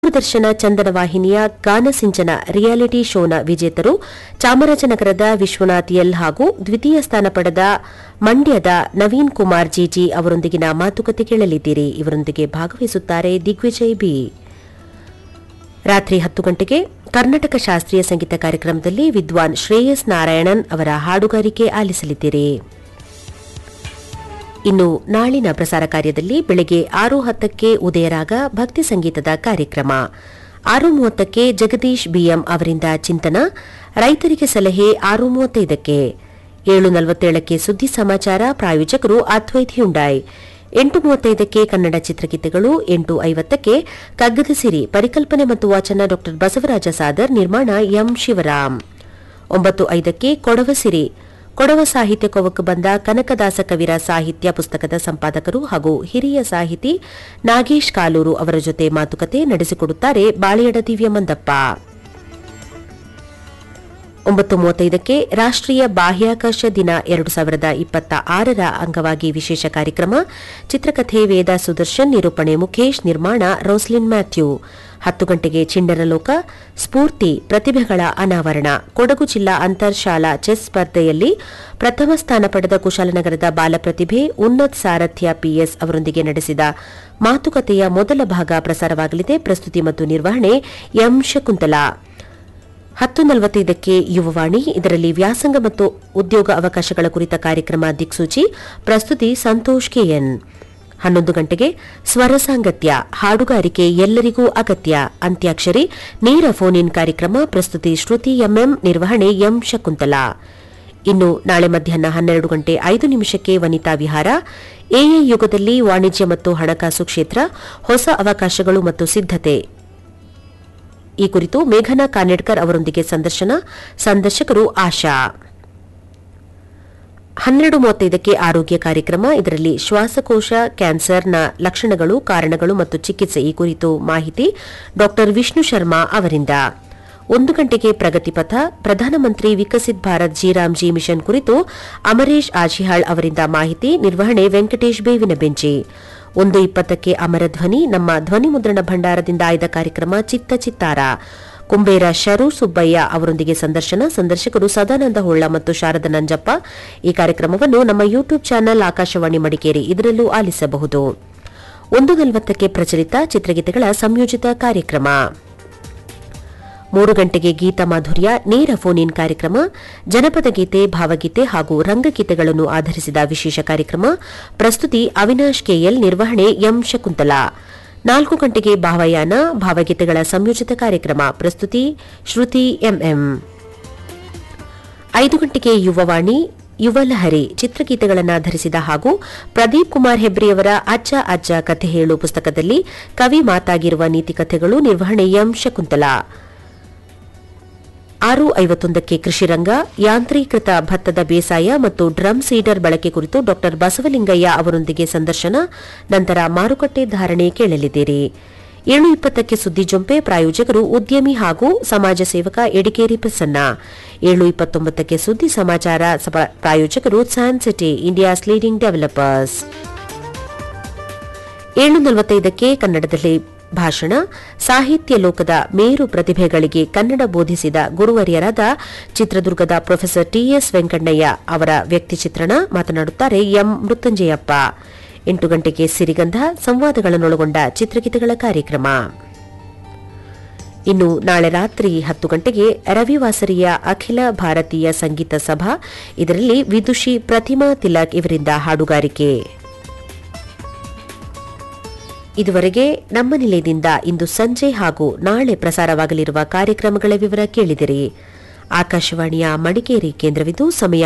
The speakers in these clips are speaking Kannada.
ದೂರದರ್ಶನ ಚಂದನ ವಾಹಿನಿಯ ಗಾನಸಿಂಚನ ರಿಯಾಲಿಟಿ ಶೋನ ವಿಜೇತರು ಚಾಮರಾಜನಗರದ ವಿಶ್ವನಾಥ್ ಎಲ್ ಹಾಗೂ ದ್ವಿತೀಯ ಸ್ಥಾನ ಪಡೆದ ಮಂಡ್ಯದ ನವೀನ್ ಕುಮಾರ್ ಜಿಜಿ ಅವರೊಂದಿಗಿನ ಮಾತುಕತೆ ಕೇಳಲಿದ್ದೀರಿ. ಇವರೊಂದಿಗೆ ಭಾಗವಹಿಸುತ್ತಾರೆ ದಿಗ್ವಿಜಯ್ ಬಿ. ರಾತ್ರಿ 10 ಗಂಟೆಗೆ ಕರ್ನಾಟಕ ಶಾಸ್ತ್ರೀಯ ಸಂಗೀತ ಕಾರ್ಯಕ್ರಮದಲ್ಲಿ ವಿದ್ವಾನ್ ಶ್ರೇಯಸ್ ನಾರಾಯಣನ್ ಅವರ ಹಾಡುಗಾರಿಕೆ ಆಲಿಸಲಿದ್ದೀರಿ. ಇನ್ನು ನಾಳಿನ ಪ್ರಸಾರ ಕಾರ್ಯದಲ್ಲಿ ಬೆಳಗ್ಗೆ 6:10ಕ್ಕೆ ಉದಯರಾಗ ಭಕ್ತಿ ಸಂಗೀತದ ಕಾರ್ಯಕ್ರಮ, 6:30ಕ್ಕೆ ಜಗದೀಶ್ ಬಿಎಂ ಅವರಿಂದ ಚಿಂತನ, ರೈತರಿಗೆ ಸಲಹೆ 6:35ಕ್ಕೆ, 7:47ಕ್ಕೆ ಸುದ್ದಿ ಸಮಾಚಾರ, ಪ್ರಾಯೋಜಕರು ಅದ್ವೈತ್ ಹ್ಯುಂಡೈ, 8:35ಕ್ಕೆ ಕನ್ನಡ ಚಿತ್ರಗೀತೆಗಳು, 8:50ಕ್ಕೆ ಕಗ್ಗದ ಸಿರಿ, ಪರಿಕಲ್ಪನೆ ಮತ್ತು ವಾಚನ ಡಾ ಬಸವರಾಜ ಸಾದರ್, ನಿರ್ಮಾಣ ಎಂ ಶಿವರಾಮ್, 9:05ಕ್ಕೆ ಕೊಡವ ಸಿರಿ, ಕೊಡವ ಸಾಹಿತ್ಯ ಕೋವಕ್ಕೆ ಬಂದ ಕನಕದಾಸ ಕವಿರ ಸಾಹಿತ್ಯ ಪುಸ್ತಕದ ಸಂಪಾದಕರು ಹಾಗೂ ಹಿರಿಯ ಸಾಹಿತಿ ನಾಗೇಶ್ ಕಾಲೂರು ಅವರ ಜೊತೆ ಮಾತುಕತೆ ನಡೆಸಿಕೊಡುತ್ತಾರೆ ಬಾಳೆಯಡ ದಿವ್ಯ ಮಂದಪ್ಪ. 9:35ಕ್ಕೆ ರಾಷ್ಟ್ರೀಯ ಬಾಹ್ಯಾಕಾಶ ದಿನ 2026ರ ಅಂಗವಾಗಿ ವಿಶೇಷ ಕಾರ್ಯಕ್ರಮ, ಚಿತ್ರಕಥೆ ವೇದ ಸುದರ್ಶನ್, ನಿರೂಪಣೆ ಮುಖೇಶ್, ನಿರ್ಮಾಣ ರೋಸ್ಲಿನ್ ಮ್ಯಾಥ್ಯೂ. 10 ಗಂಟೆಗೆ ಚಿಣ್ಣರಲೋಕ, ಸ್ಫೂರ್ತಿ ಪ್ರತಿಭೆಗಳ ಅನಾವರಣ, ಕೊಡಗು ಜಿಲ್ಲಾ ಅಂತರ್ಶಾಲಾ ಚೆಸ್ ಸ್ಪರ್ಧೆಯಲ್ಲಿ ಪ್ರಥಮ ಸ್ಥಾನ ಪಡೆದ ಕುಶಾಲನಗರದ ಬಾಲಪ್ರತಿಭೆ ಉನ್ನತ್ ಸಾರಥ್ಯ ಪಿಎಸ್ ಅವರೊಂದಿಗೆ ನಡೆಸಿದ ಮಾತುಕತೆಯ ಮೊದಲ ಭಾಗ ಪ್ರಸಾರವಾಗಲಿದೆ. ಪ್ರಸ್ತುತಿ ಮತ್ತು ನಿರ್ವಹಣೆ ಎಂ ಶಕುಂತಲಾ. 10:45ಕ್ಕೆ ಯುವವಾಣಿ, ಇದರಲ್ಲಿ ವ್ಯಾಸಂಗ ಮತ್ತು ಉದ್ಯೋಗ ಅವಕಾಶಗಳ ಕುರಿತ ಕಾರ್ಯಕ್ರಮ ದಿಕ್ಸೂಚಿ, ಪ್ರಸ್ತುತಿ ಸಂತೋಷ್ ಕೆಎನ್. 11 ಗಂಟೆಗೆ ಸ್ವರ ಸಾಂಗತ್ಯ, ಹಾಡುಗಾರಿಕೆ ಎಲ್ಲರಿಗೂ ಅಗತ್ಯ, ಅಂತ್ಯಾಕ್ಷರಿ, ನೇರ ಫೋನ್ ಇನ್ ಕಾರ್ಯಕ್ರಮ, ಪ್ರಸ್ತುತಿ ಶ್ರುತಿ ಎಂಎಂ, ನಿರ್ವಹಣೆ ಎಂ ಶಕುಂತಲಾ. ಇನ್ನು ನಾಳೆ ಮಧ್ಯಾಹ್ನ 12:05ಕ್ಕೆ ವನಿತಾ ವಿಹಾರ, ಎಐ ಯುಗದಲ್ಲಿ ವಾಣಿಜ್ಯ ಮತ್ತು ಹಣಕಾಸು ಕ್ಷೇತ್ರ, ಹೊಸ ಅವಕಾಶಗಳು ಮತ್ತು ಸಿದ್ಧತೆ, ಈ ಕುರಿತು ಮೇಘನಾ ಕಾನೆಡ್ಕರ್ ಅವರೊಂದಿಗೆ ಸಂದರ್ಶನ, ಸಂದರ್ಶಕರು ಆಶಾ. 12:35ಕ್ಕೆ ಆರೋಗ್ಯ ಕಾರ್ಯಕ್ರಮ, ಇದರಲ್ಲಿ ಶ್ವಾಸಕೋಶ ಕ್ಯಾನ್ಸರ್ನ ಲಕ್ಷಣಗಳು, ಕಾರಣಗಳು ಮತ್ತು ಚಿಕಿತ್ಸೆ, ಈ ಕುರಿತು ಮಾಹಿತಿ ಡಾ ವಿಷ್ಣು ಶರ್ಮಾ ಅವರಿಂದ. 1 ಗಂಟೆಗೆ ಪ್ರಗತಿಪಥ, ಪ್ರಧಾನಮಂತ್ರಿ ವಿಕಸಿತ್ ಭಾರತ್ ಜಿ ಮಿಷನ್ ಕುರಿತು ಅಮರೇಶ್ ಆಜಿಹಾಳ್ ಅವರಿಂದ ಮಾಹಿತಿ, ನಿರ್ವಹಣೆ ವೆಂಕಟೇಶ್ ಬೇವಿನ ಬೆಂಚಿ. 1:20ಕ್ಕೆ ಅಮರ ಧ್ವನಿ, ನಮ್ಮ ಧ್ವನಿ ಮುದ್ರಣ ಭಂಡಾರದಿಂದ ಆಯ್ದ ಕಾರ್ಯಕ್ರಮ ಚಿತ್ತ ಚಿತ್ತಾರ, ಕುಂಬೇರ ಶರು ಸುಬ್ಬಯ್ಯ ಅವರೊಂದಿಗೆ ಸಂದರ್ಶನ, ಸಂದರ್ಶಕರು ಸದಾನಂದ ಹೊಳ್ಳ ಮತ್ತು ಶಾರದಾ ನಂಜಪ್ಪ. ಈ ಕಾರ್ಯಕ್ರಮವನ್ನು ನಮ್ಮ ಯೂಟ್ಯೂಬ್ ಚಾನೆಲ್ ಆಕಾಶವಾಣಿ ಮಡಿಕೇರಿ ಇದರಲ್ಲೂ ಆಲಿಸಬಹುದು. 1:40ಕ್ಕೆ ಪ್ರಚಲಿತ ಚಿತ್ರಗೀತೆಗಳ ಸಂಯೋಜಿತ ಕಾರ್ಯಕ್ರಮ. 3 ಗಂಟೆಗೆ ಗೀತ ಮಾಧುರ್ಯ, ನೇರ ಫೋನ್ ಇನ್ ಕಾರ್ಯಕ್ರಮ, ಜನಪದ ಗೀತೆ, ಭಾವಗೀತೆ ಹಾಗೂ ರಂಗಗೀತೆಗಳನ್ನು ಆಧರಿಸಿದ ವಿಶೇಷ ಕಾರ್ಯಕ್ರಮ, ಪ್ರಸ್ತುತಿ ಅವಿನಾಶ್ ಕೆಎಲ್, ನಿರ್ವಹಣೆ ಎಂ ಶಕುಂತಲಾ. 4 ಗಂಟೆಗೆ ಭಾವಯಾನ, ಭಾವಗೀತೆಗಳ ಸಂಯೋಜಿತ ಕಾರ್ಯಕ್ರಮ, ಪ್ರಸ್ತುತಿ ಶ್ರುತಿ ಎಂಎಂ. 5 ಗಂಟೆಗೆ ಯುವವಾಣಿ, ಯುವಲಹರಿ, ಚಿತ್ರಗೀತೆಗಳನ್ನು ಆಧರಿಸಿದ ಹಾಗೂ ಪ್ರದೀಪ್ ಕುಮಾರ್ ಹೆಬ್ರಿಯವರ ಅಜ್ಜ ಅಜ್ಜ ಕಥೆ ಹೇಳು ಪುಸ್ತಕದಲ್ಲಿ ಕವಿ ಮಾತಾಗಿರುವ ನೀತಿಕಥೆಗಳು, ನಿರ್ವಹಣೆ ಎಂ ಶಕುಂತಲಾ. 6:51ಕ್ಕೆ ಕೃಷಿರಂಗ, ಯಾಂತ್ರೀಕೃತ ಭತ್ತದ ಬೇಸಾಯ ಮತ್ತು ಡ್ರಮ್ ಸೀಡರ್ ಬಳಕೆ ಕುರಿತು ಡಾ ಬಸವಲಿಂಗಯ್ಯ ಅವರೊಂದಿಗೆ ಸಂದರ್ಶನ, ನಂತರ ಮಾರುಕಟ್ಟೆ ಧಾರಣೆ ಕೇಳಲಿದ್ದೀರಿ. 7:20ಕ್ಕೆ ಸುದ್ದಿ ಜೊಂಪೆ, ಪ್ರಾಯೋಜಕರು ಉದ್ಯಮಿ ಹಾಗೂ ಸಮಾಜ ಸೇವಕ ಎಡಿಕೇರಿ ಪ್ರಸನ್ನ. 7:29ಕ್ಕೆ ಸುದ್ದಿ ಸಮಾಚಾರ, ಪ್ರಾಯೋಜಕರು San city, India's leading developers. 7:45ಕ್ಕೆ ಕನ್ನಡದಲ್ಲಿ ಭಾಷಣ, ಸಾಹಿತ್ಯ ಲೋಕದ ಮೇರು ಪ್ರತಿಭೆಗಳಿಗೆ ಕನ್ನಡ ಬೋಧಿಸಿದ ಗುರುವರ್ಯರಾದ ಚಿತ್ರದುರ್ಗದ ಪ್ರೊಫೆಸರ್ ಟಿಎಸ್ ವೆಂಕಣ್ಣಯ್ಯ ಅವರ ವ್ಯಕ್ತಿ ಚಿತ್ರಣ, ಮಾತನಾಡುತ್ತಾರೆ ಎಂ ಮೃತ್ಯುಂಜಯಪ್ಪ. 8 ಗಂಟೆಗೆ ಸಿರಿಗಂಧ, ಸಂವಾದಗಳನ್ನೊಳಗೊಂಡ ಚಿತ್ರಗೀತೆಗಳ ಕಾರ್ಯಕ್ರಮ. ಇನ್ನು ನಾಳೆ ರಾತ್ರಿ 10 ಗಂಟೆಗೆ ರವಿವಾಸರಿಯ ಅಖಿಲ ಭಾರತೀಯ ಸಂಗೀತ ಸಭಾ, ಇದರಲ್ಲಿ ವಿದುಷಿ ಪ್ರತಿಮಾ ತಿಲಕ್ ಇವರಿಂದ ಹಾಡುಗಾರಿಕೆ. ಇದುವರೆಗೆ ನಮ್ಮ ನಿಲಯದಿಂದ ಇಂದು ಸಂಜೆ ಹಾಗೂ ನಾಳೆ ಪ್ರಸಾರವಾಗಲಿರುವ ಕಾರ್ಯಕ್ರಮಗಳ ವಿವರ ಕೇಳಿದಿರಿ. ಆಕಾಶವಾಣಿಯ ಮಡಿಕೇರಿ ಕೇಂದ್ರವಿದು. ಸಮಯ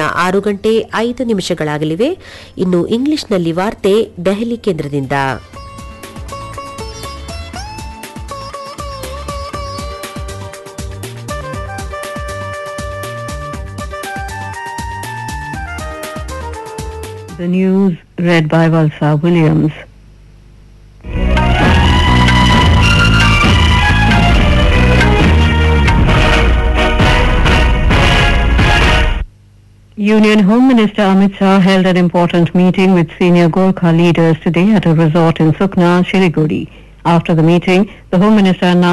6:05 ಇನ್ನು ಇಂಗ್ಲಿಷ್ನಲ್ಲಿ ವಾರ್ತೆ ದೆಹಲಿ ಕೇಂದ್ರದಿಂದ. The news read by Valsa Williams. Union Home Minister Amit Shah held an important meeting with senior Gorkha leaders today at a resort in Sukna, Siliguri. After the meeting, the Home Minister announced